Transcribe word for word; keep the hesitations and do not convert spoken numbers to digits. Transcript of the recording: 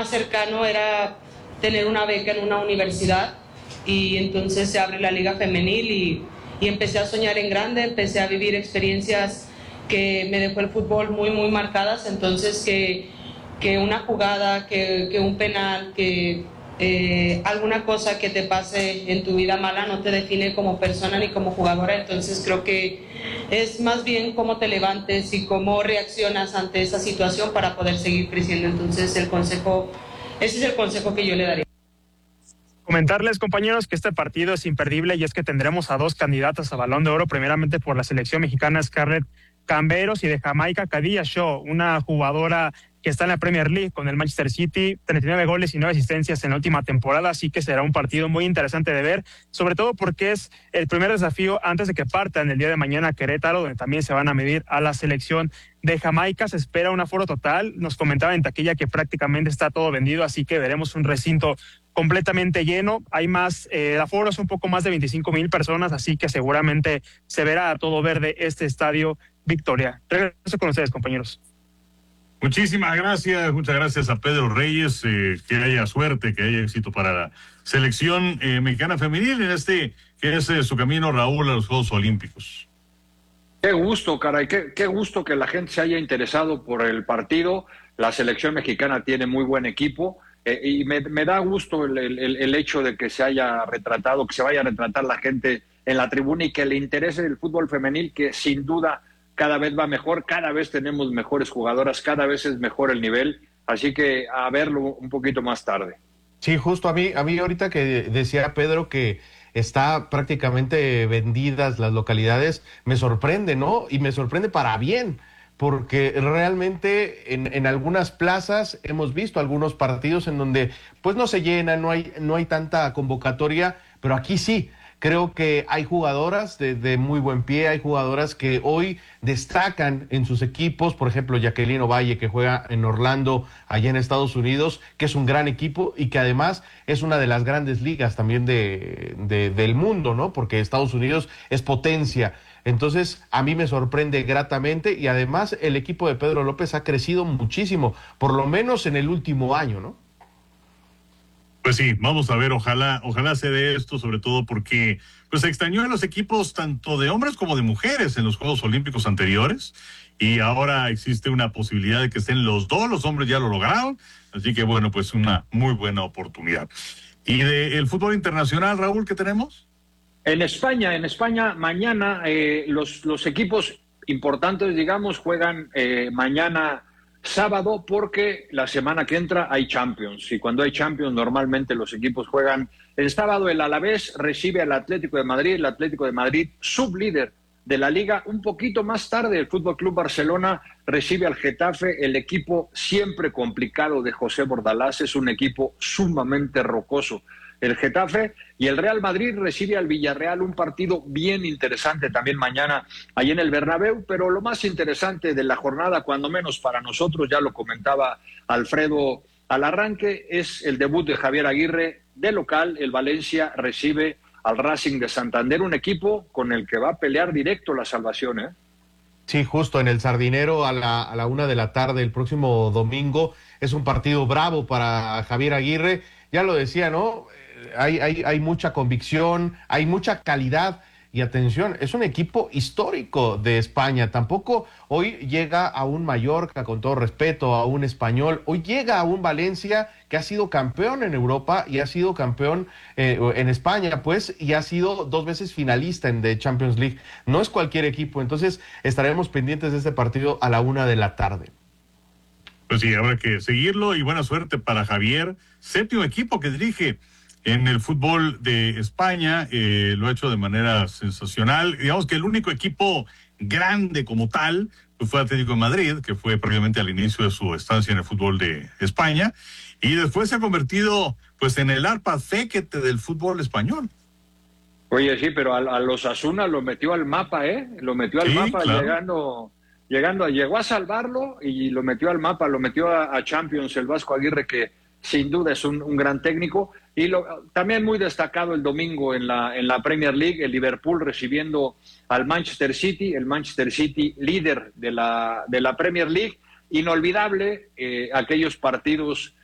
más cercano era tener una beca en una universidad, y entonces se abre la liga femenil y, y empecé a soñar en grande, empecé a vivir experiencias que me dejó el fútbol muy, muy marcadas. Entonces que, que una jugada, que, que un penal, que eh, alguna cosa que te pase en tu vida mala no te define como persona ni como jugadora. Entonces creo que es más bien cómo te levantes y cómo reaccionas ante esa situación para poder seguir creciendo. Entonces el consejo, ese es el consejo que yo le daría. Comentarles, compañeros, que este partido es imperdible, y es que tendremos a dos candidatas a Balón de Oro, primeramente por la selección mexicana, Scarlett Camberos, y de Jamaica, Khadija Shaw, una jugadora que está en la Premier League con el Manchester City, treinta y nueve goles y nueve asistencias en la última temporada, así que será un partido muy interesante de ver, sobre todo porque es el primer desafío antes de que partan el día de mañana a Querétaro, donde también se van a medir a la selección de Jamaica. Se espera un aforo total, nos comentaban en taquilla que prácticamente está todo vendido, así que veremos un recinto completamente lleno. Hay más, eh, el aforo es un poco más de veinticinco mil personas, así que seguramente se verá a todo verde este estadio Victoria. Regreso con ustedes, compañeros. Muchísimas gracias, muchas gracias a Pedro Reyes, eh, que haya suerte, que haya éxito para la selección eh, mexicana femenil en este, que es eh, su camino, Raúl, a los Juegos Olímpicos. Qué gusto, caray, qué, qué gusto que la gente se haya interesado por el partido. La selección mexicana tiene muy buen equipo, eh, y me, me da gusto el, el, el hecho de que se haya retratado, que se vaya a retratar la gente en la tribuna y que le interese el fútbol femenil, que sin duda cada vez va mejor, cada vez tenemos mejores jugadoras, cada vez es mejor el nivel, así que a verlo un poquito más tarde. Sí, justo a mí, a mí ahorita que decía Pedro que está prácticamente vendidas las localidades, me sorprende, ¿no? Y me sorprende para bien, porque realmente en, en algunas plazas hemos visto algunos partidos en donde pues no se llena, no hay, no hay tanta convocatoria, pero aquí sí. Creo que hay jugadoras de, de muy buen pie, hay jugadoras que hoy destacan en sus equipos, por ejemplo, Jacqueline Ovalle, que juega en Orlando, allá en Estados Unidos, que es un gran equipo y que además es una de las grandes ligas también de, de, del mundo, ¿no? Porque Estados Unidos es potencia. Entonces, a mí me sorprende gratamente, y además el equipo de Pedro López ha crecido muchísimo, por lo menos en el último año, ¿no? Pues sí, vamos a ver, ojalá, ojalá se dé esto, sobre todo porque pues se extrañó en los equipos tanto de hombres como de mujeres en los Juegos Olímpicos anteriores, y ahora existe una posibilidad de que estén los dos, los hombres ya lo lograron, así que bueno, pues una muy buena oportunidad. ¿Y del fútbol internacional, Raúl, qué tenemos? En España, en España mañana eh, los, los equipos importantes, digamos, juegan eh, mañana sábado, porque la semana que entra hay Champions, y cuando hay Champions normalmente los equipos juegan el sábado. El Alavés recibe al Atlético de Madrid, el Atlético de Madrid, sublíder de la Liga. Un poquito más tarde el Fútbol Club Barcelona recibe al Getafe, el equipo siempre complicado de José Bordalás, es un equipo sumamente rocoso el Getafe, y el Real Madrid recibe al Villarreal, un partido bien interesante también mañana ahí en el Bernabéu. Pero lo más interesante de la jornada, cuando menos para nosotros, ya lo comentaba Alfredo al arranque, es el debut de Javier Aguirre de local. El Valencia recibe al Racing de Santander, un equipo con el que va a pelear directo la salvación, ¿eh? Sí, justo en el Sardinero a la, a la una de la tarde el próximo domingo. Es un partido bravo para Javier Aguirre. Ya lo decía, ¿no? Hay, hay, hay mucha convicción, hay mucha calidad, y atención, es un equipo histórico de España. Tampoco hoy llega a un Mallorca, con todo respeto, a un Español. Hoy llega a un Valencia que ha sido campeón en Europa y ha sido campeón eh, en España, pues, y ha sido dos veces finalista en The Champions League. No es cualquier equipo, entonces estaremos pendientes de este partido a la una de la tarde. Pues sí, habrá que seguirlo, y buena suerte para Javier, séptimo equipo que dirige en el fútbol de España, eh, lo ha hecho de manera sensacional. Digamos que el único equipo grande como tal pues fue Atlético de Madrid, que fue prácticamente al inicio de su estancia en el fútbol de España, y después se ha convertido pues en el arpa féquete del fútbol español. Oye, sí, pero a, a los Asuna lo metió al mapa, ¿eh? Lo metió al sí, mapa, claro. llegando, llegando, llegó a salvarlo y lo metió al mapa, lo metió a, a Champions el Vasco Aguirre, que sin duda es un, un gran técnico. Y lo, también muy destacado el domingo en la, en la Premier League, el Liverpool recibiendo al Manchester City, el Manchester City líder de la, de la Premier League. Inolvidable eh, aquellos partidos